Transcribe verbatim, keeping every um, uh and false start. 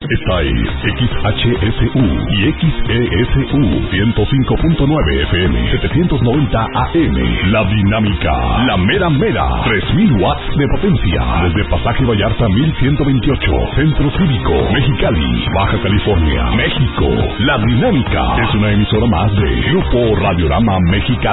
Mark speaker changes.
Speaker 1: Esta es X H S U y X E S U ciento cinco punto nueve F M, setecientos noventa A M. La Dinámica, la mera mera, tres mil watts de potencia. Desde Pasaje Vallarta mil ciento veintiocho, Centro Cívico, Mexicali, Baja California, México. La Dinámica es una emisora más de Grupo Radiorama Mexicali.